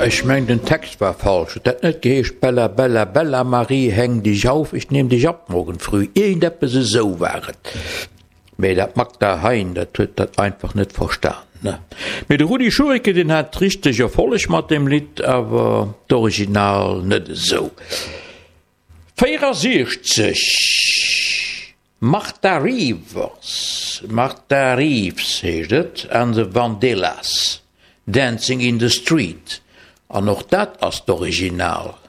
Ich mein, den Text war falsch. Dat net geheescht Bella, Bella, Bella, Marie, häng dich auf, ich nehm dich ab morgen früh. Irgendeppe se so waret. Me dat mag der Hein, dat huet dat einfach net verstanden. Ne? Mit Rudi Schurike, den hat richtig erfolg mat dem Lied, aber d'Original net so. 64. Martha Reeves, heet het, and the Vandellas. Dancing in the Street. An noch dat as d'Original.